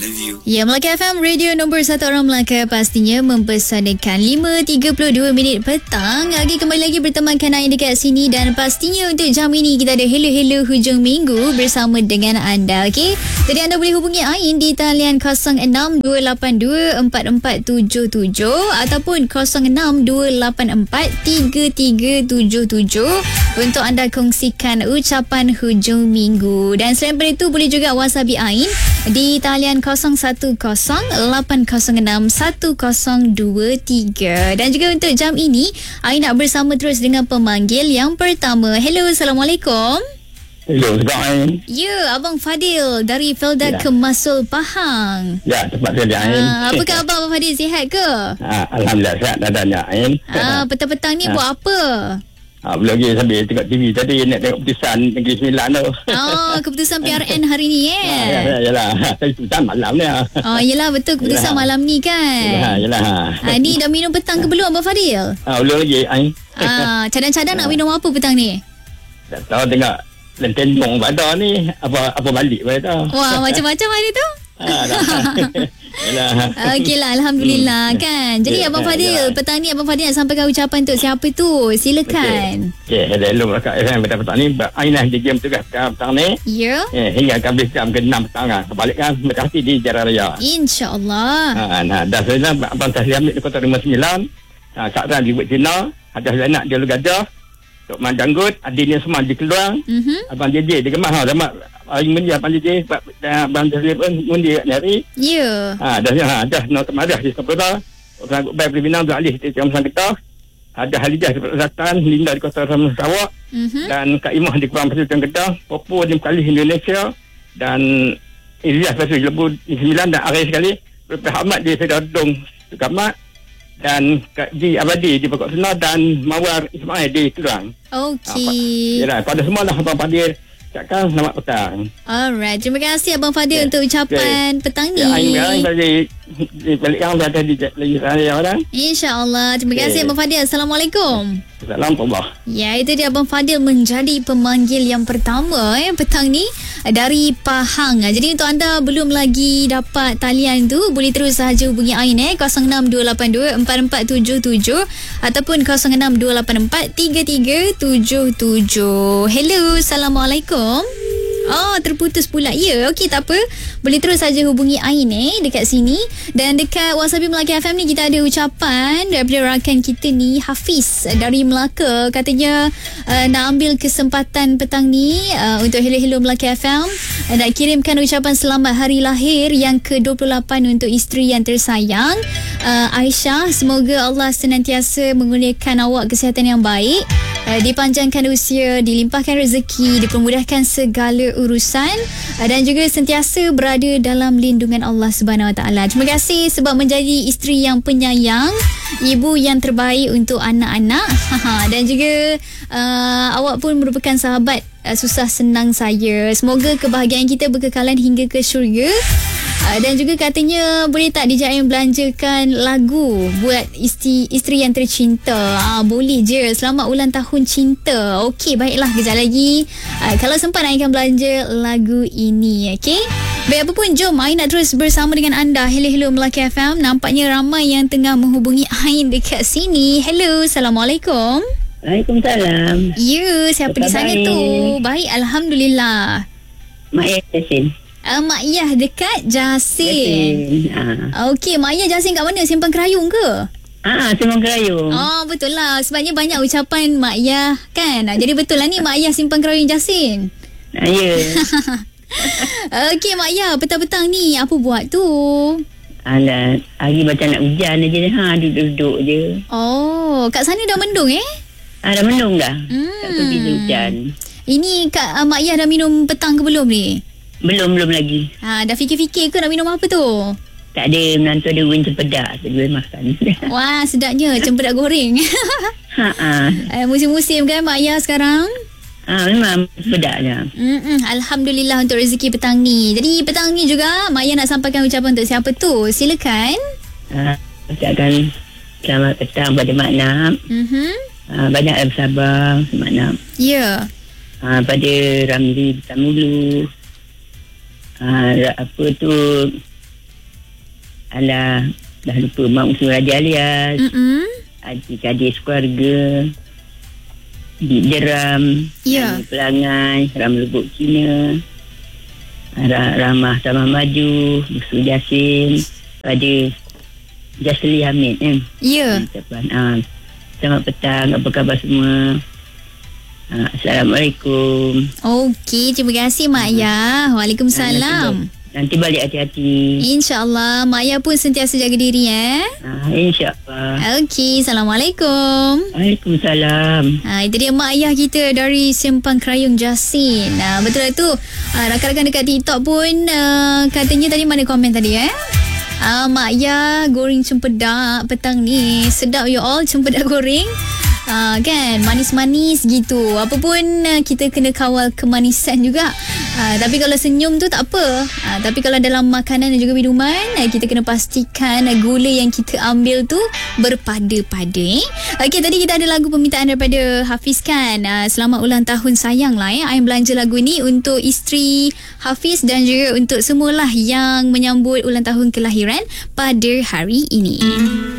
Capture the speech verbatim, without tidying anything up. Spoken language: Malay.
Ya, Melaka F M, radio nombor satu orang Melaka, pastinya mempersanakan lima tiga puluh dua minit petang. Lagi kembali lagi bertemankan Ain dekat sini. Dan pastinya untuk jam ini kita ada hello-hello hujung minggu bersama dengan anda. Okey, jadi anda boleh hubungi Ain di talian kosong enam dua lapan dua empat empat tujuh tujuh ataupun kosong enam dua lapan empat tiga tiga tujuh tujuh untuk anda kongsikan ucapan hujung minggu. Dan selain daripada itu, boleh juga whatsappi Ain di talian kosong satu kosong lapan kosong enam satu kosong dua tiga. Dan juga untuk jam ini, Ain nak bersama terus dengan pemanggil yang pertama. Hello, Assalamualaikum. Hello, sedap Ain. Ya, Abang Fadil dari Felda Ya. Kemasul Pahang. Ya, tempat saya Ain. Ah, apa khabar Abang Fadil, sihat ke? Ah, Alhamdulillah, sihat dah tanya Ain. Ah, petang-petang ni Ah. buat apa? Ah, belum lagi sambil tengok T V tadi nak tengok keputusan Negeri Sembilan tu. Oh, keputusan P R N hari ni Ah, ya, eh. ya, yalah. Tapi keputusan malam ni. ah. Oh, yelah, betul, keputusan Yelah. malam ni Yalah, kan. yalah. Ah, ni dah minum petang ke belum Abang Fadil? Ah, belum lagi Ain. Ah, cadang-cadang nak minum apa petang ni? Tak tahu tengok lentendong pada ni apa apa balik pada tu. Wah, macam-macam hari tu. Ah, dah. Yalah. Okeylah, Alhamdulillah kan. Jadi Ya, Abang Fadil, ya. petang ni Abang Fadil nak sampaikan ucapan untuk siapa tu? Silakan. Okey, hello Melaka F M petang-petang ni. Ain dah jam tugas petang ni. Ya, Eh, hingga habis jam ke enam petang kan. Balik kan berkasi di Jalan Raya. insya-Allah. Ha, nah, dah saya Abang Tahliam ni di Kota lima sembilan. Ha, Sakran di Bukit Cina. Ada anak dia Lu Gajah. Tok Man Janggut. Adiknya semua di Keluang. Mhm. Abang J J di Kemah. Ha, sama Aing mendia Abang J J. Abang Tahliam pun mundi kat hari. Ya. Ha, dah ha, dah nak kemadah di Sepeda. Orang baik Peribinang tu alih di Tiang Getah. Ada Halijah di Kota Selatan. Linda di Kota Sarawak. Mhm. Dan Kak Imah di Kuala Pasir Tiang Getah. Popo di Mekali Indonesia. Dan Ilyas Pasir Lebu di Sembilan. Dan akhir sekali Prophet Ahmad di Sedadong Sukamat. Dan Kak Ji Abadi di Pokok Senar. Dan Mawar Ismail di Keluang. Okey. Yalah, pada semua lah Abang Fadil cakap selamat petang. Alright, terima kasih Abang Fadil Ya. untuk ucapan petang ni. Ya, Aing Aing balik balik yang berada di lagi saya orang. InsyaAllah. Terima kasih Ya. Abang Fadil. Assalamualaikum. Assalamualaikum. Ya, itu dia Abang Fadil menjadi pemanggil yang pertama eh, petang ni dari Pahang. Jadi untuk anda belum lagi dapat talian tu, boleh terus sahaja hubungi Ain eh kosong enam dua lapan dua empat empat tujuh tujuh ataupun kosong enam dua lapan empat tiga tiga tujuh tujuh. Hello, Assalamualaikum. Oh, terputus pula. Ya, okey, tak apa. Boleh terus saja hubungi Ain eh dekat sini. Dan dekat WhatsApp Melaka F M ni kita ada ucapan daripada rakan kita ni, Hafiz dari Melaka. Katanya uh, nak ambil kesempatan petang ni uh, untuk hello-hello Melaka F M, uh, nak kirimkan ucapan selamat hari lahir yang ke dua puluh lapan untuk isteri yang tersayang, uh, Aisyah. Semoga Allah senantiasa mengurniakan awak kesihatan yang baik, uh, dipanjangkan usia, dilimpahkan rezeki, dipermudahkan segala urusan, uh, dan juga sentiasa berada dalam lindungan Allah Subhanahu Wa Taala. Terima kasih sebab menjadi isteri yang penyayang, ibu yang terbaik untuk anak-anak. Dan juga uh, awak pun merupakan sahabat uh, susah senang saya. Semoga kebahagiaan kita berkekalan hingga ke syurga. Uh, dan juga katanya boleh tak D J Ain belanjakan lagu buat isteri isteri yang tercinta. Ah, boleh je. Selamat ulang tahun cinta. Okey, baiklah, kejap lagi uh, kalau sempat Ain akan belanja lagu ini. Okey, baik, apa pun, jom Ain nak terus bersama dengan anda. Hello-hello Melaka F M. Nampaknya ramai yang tengah menghubungi Ain dekat sini. Hello, Assalamualaikum. Waalaikumsalam. Ya, siapa di Apa sana baik? tu? Baik, Alhamdulillah. Mak Yasin. Uh, Mak Yah dekat Jasin. Yasin. Ah. Okey, Mak Yah Jasin kat mana? Simpang Kerayung ke? Ah, Simpang Kerayung. Oh, betul lah. Sebabnya banyak ucapan Mak Yah kan. Ah, jadi betul lah ni Mak Yah Simpang Kerayung Jasin. Ah, ya. Okey, Mak Yah, petang-petang ni apa buat tu? Alah, hari macam nak hujan aja ha, duduk-duduk je. Oh, kat sana dah mendung eh? Ah, dah mendung dah. Hmm. Tak pergi hujan. Ini Kak uh, Mak Yah dah minum petang ke belum ni? Belum, belum lagi. Ha, dah fikir-fikir ke nak minum apa tu? Tak ada, menantu ada goreng cempedak. Saya jual makan. Wah, sedapnya cempedak goreng. ha, ah. uh, musim-musim kan Mak Yah sekarang? Ah, memang cempedaknya. Mm-mm, Alhamdulillah untuk rezeki petang ni. Jadi petang ni juga Mak Yah nak sampaikan ucapan untuk siapa tu? Silakan. Ah, ucapkan selamat petang pada Mak Nam. Mhm. Ah, banyak bersabar Mak Nam. Ya. Ah, pada Ramli Betamulu. Ah, apa tu Alah, dah lupa Mak Usul Raja Alias, Mm-mm. adik-adik sekeluarga, Bik Jeram, Ya. Nani Pelangai, Ram Lebuk Cina, Ra- Ramah Tamah Maju, Busu Jasin, pada Jasli Hamid eh. Ya. Ucapan, ah, selamat petang, apa khabar semua? Ah, Assalamualaikum. Okey, terima kasih Mak Ayah. Waalaikumsalam. Nanti balik hati-hati. InsyaAllah. Mak Ayah pun sentiasa jaga diri eh. Ah, InsyaAllah. Okey, Assalamualaikum. Waalaikumsalam. Ha, itu dia mak ayah kita dari Sempang Krayung Jasin. Ha, betul lah tu. Ha, rakan-rakan dekat TikTok pun uh, katanya tadi mana komen tadi eh? Ah, mak ayah goreng cempedak petang ni. Sedap you all cempedak goreng. Ah, kan manis-manis gitu. Apa pun uh, kita kena kawal kemanisan juga. Ah, tapi kalau senyum tu tak apa. Ah, tapi kalau dalam makanan dan juga minuman, ah, kita kena pastikan ah, gula yang kita ambil tu berpada-pada. Eh? Okey, tadi kita ada lagu permintaan daripada Hafiz kan. Ah, selamat ulang tahun sayang lah eh. I belanja lagu ni untuk isteri Hafiz dan juga untuk semualah yang menyambut ulang tahun kelahiran pada hari ini.